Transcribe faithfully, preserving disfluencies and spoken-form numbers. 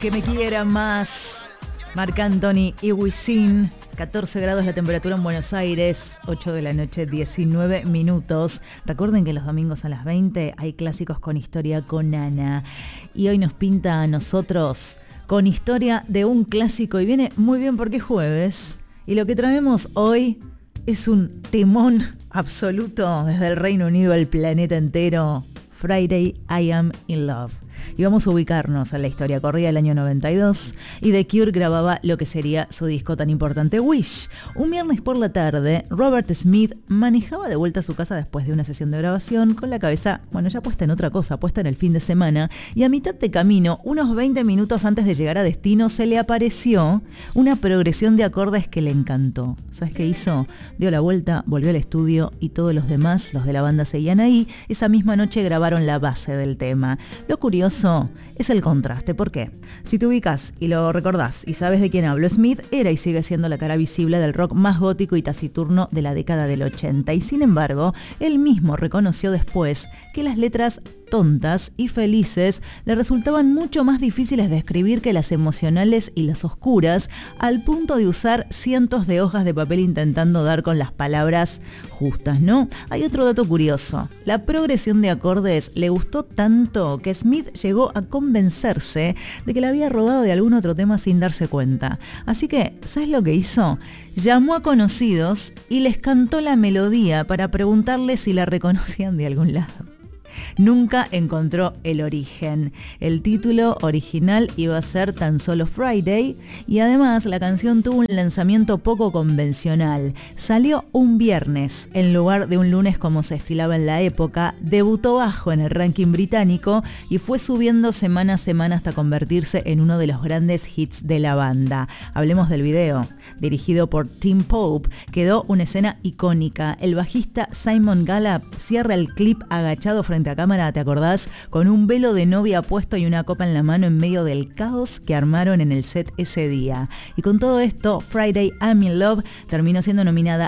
que me quiera más. Marc Anthony y Wisin. catorce grados la temperatura en Buenos Aires, ocho de la noche, diecinueve minutos. Recuerden que los domingos a las veinte hay clásicos con historia con Ana. Y hoy nos pinta a nosotros con historia de un clásico. Y viene muy bien porque es jueves. Y lo que traemos hoy es un temón absoluto desde el Reino Unido al planeta entero. Friday, I Am in Love. Y vamos a ubicarnos en la historia. Corría el año noventa y dos y The Cure grababa lo que sería su disco tan importante, Wish. Un viernes por la tarde, Robert Smith manejaba de vuelta a su casa después de una sesión de grabación con la cabeza, bueno, ya puesta en otra cosa, puesta en el fin de semana, y a mitad de camino, unos veinte minutos antes de llegar a destino, se le apareció una progresión de acordes que le encantó. ¿Sabes qué hizo? Dio la vuelta, volvió al estudio y todos los demás, los de la banda, seguían ahí. Esa misma noche grabaron la base del tema. Lo curioso es el contraste. ¿Por qué? Si te ubicas y lo recordás y sabes de quién hablo, Smith era y sigue siendo la cara visible del rock más gótico y taciturno de la década del ochenta. Y sin embargo, él mismo reconoció después que las letras tontas y felices le resultaban mucho más difíciles de escribir que las emocionales y las oscuras, al punto de usar cientos de hojas de papel intentando dar con las palabras justas, ¿no? Hay otro dato curioso. La progresión de acordes le gustó tanto que Smith llegó a convencerse de que la había robado de algún otro tema sin darse cuenta. Así que, ¿sabes lo que hizo? Llamó a conocidos y les cantó la melodía para preguntarles si la reconocían de algún lado. Nunca encontró el origen. El título original iba a ser tan solo Friday y además la canción tuvo un lanzamiento poco convencional. Salió un viernes en lugar de un lunes como se estilaba en la época, debutó bajo en el ranking británico y fue subiendo semana a semana hasta convertirse en uno de los grandes hits de la banda. Hablemos del video. Dirigido por Tim Pope, quedó una escena icónica. El bajista Simon Gallup cierra el clip agachado frente a cámara, ¿te acordás? Con un velo de novia puesto y una copa en la mano en medio del caos que armaron en el set ese día. Y con todo esto, Friday I'm in Love terminó siendo nominada